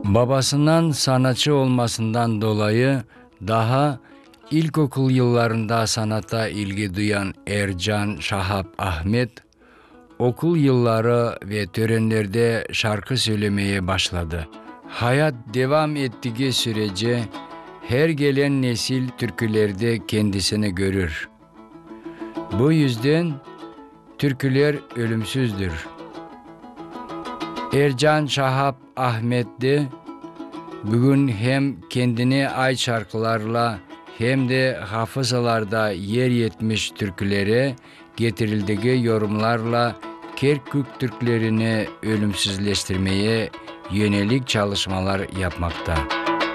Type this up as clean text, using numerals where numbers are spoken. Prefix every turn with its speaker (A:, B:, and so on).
A: Babasından sanatçı olmasından dolayı daha ilkokul yıllarında sanata ilgi duyan Ercan Şahap Ahmet, okul yılları ve törenlerde şarkı söylemeye başladı. Hayat devam ettiği sürece her gelen nesil türkülerde kendisini görür. Bu yüzden türküler ölümsüzdür. Ercan Şahap Ahmet de bugün hem kendine ait şarkılarla hem de hafızalarda yer etmiş türkülere getirildiği yorumlarla Kerkük Türklerini ölümsüzleştirmeye yönelik çalışmalar yapmakta.